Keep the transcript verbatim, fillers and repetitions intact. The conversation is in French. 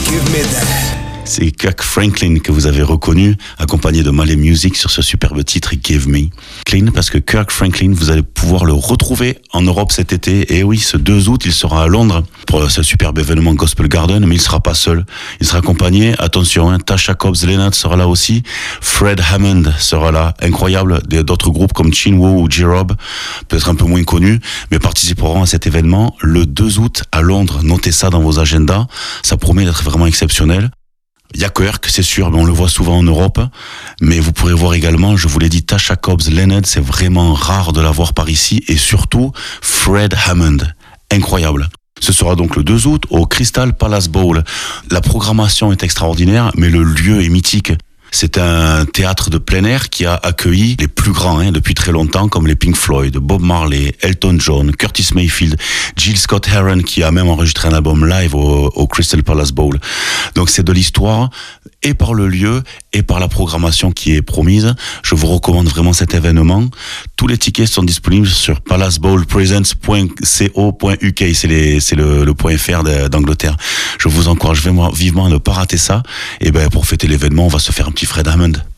Give me that. C'est Kirk Franklin que vous avez reconnu, accompagné de Mali Music sur ce superbe titre Give Me. Clean, parce que Kirk Franklin, vous allez pouvoir le retrouver en Europe cet été. Et oui, ce deux août, il sera à Londres pour ce superbe événement Gospel Garden, mais il sera pas seul. Il sera accompagné, attention, hein, Tasha Cobbs Leonard sera là aussi, Fred Hammond sera là, incroyable, d'autres groupes comme Chinwo ou J-Rob, peut-être un peu moins connus, mais participeront à cet événement le deux août à Londres. Notez ça dans vos agendas, ça promet d'être vraiment exceptionnel. Il y a Kirk, c'est sûr, mais on le voit souvent en Europe. Mais vous pourrez voir également, je vous l'ai dit, Tasha Cobbs Leonard, c'est vraiment rare de la voir par ici. Et surtout, Fred Hammond. Incroyable. Ce sera donc le deux août au Crystal Palace Bowl. La programmation est extraordinaire, mais le lieu est mythique. C'est un théâtre de plein air qui a accueilli les plus grands hein, depuis très longtemps, comme les Pink Floyd, Bob Marley, Elton John, Curtis Mayfield, Jill Scott Heron, qui a même enregistré un album live au, au Crystal Palace Bowl. Donc c'est de l'histoire, et par le lieu, et par la programmation qui est promise. Je vous recommande vraiment cet événement. Tous les tickets sont disponibles sur palace bowl presents point co point u k. C'est, les, c'est le, le point .fr d'Angleterre. Je vous encourage vivement à ne pas rater ça. Et ben pour fêter l'événement, on va se faire un petit Fred Hammond.